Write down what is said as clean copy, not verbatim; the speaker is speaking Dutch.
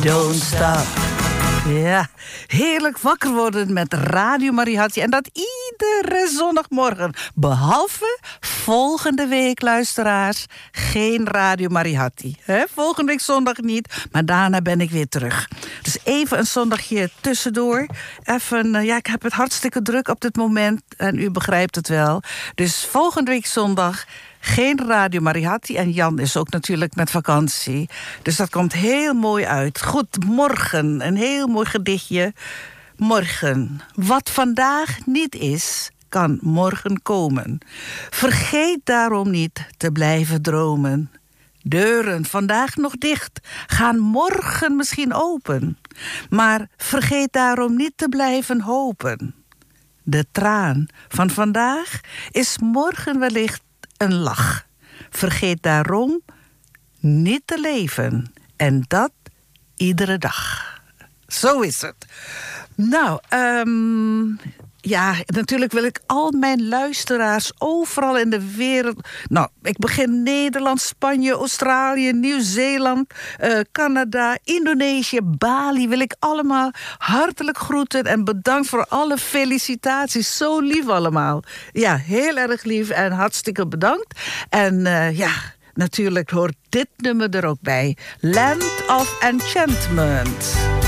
don't stop. Ja, heerlijk wakker worden met Radio Mariahati. En dat iedere zondagmorgen. Behalve volgende week, luisteraars, geen Radio Mariahati. Volgende week zondag niet, maar daarna ben ik weer terug. Dus even een zondagje tussendoor. Even, ik heb het hartstikke druk op dit moment. En u begrijpt het wel. Dus volgende week zondag geen Radio Mariahati. En Jan is ook natuurlijk met vakantie. Dus dat komt heel mooi uit. Goed, morgen. Een heel mooi gedichtje. Morgen. Wat vandaag niet is, kan morgen komen. Vergeet daarom niet te blijven dromen. Deuren vandaag nog dicht, gaan morgen misschien open. Maar vergeet daarom niet te blijven hopen. De traan van vandaag is morgen wellicht een lach. Vergeet daarom niet te leven. En dat iedere dag. Zo is het. Nou, natuurlijk wil ik al mijn luisteraars overal in de wereld. Nou, ik begin Nederland, Spanje, Australië, Nieuw-Zeeland, Canada, Indonesië, Bali. Wil ik allemaal hartelijk groeten en bedankt voor alle felicitaties. Zo lief allemaal. Ja, heel erg lief en hartstikke bedankt. En natuurlijk hoort dit nummer er ook bij. Land of Enchantment.